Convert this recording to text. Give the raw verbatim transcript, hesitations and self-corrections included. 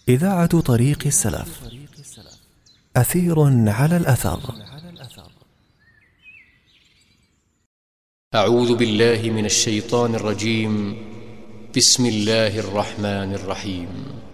إذاعة طريق السلف. أثير على الأثر. أعوذ بالله من الشيطان الرجيم. بسم الله الرحمن الرحيم.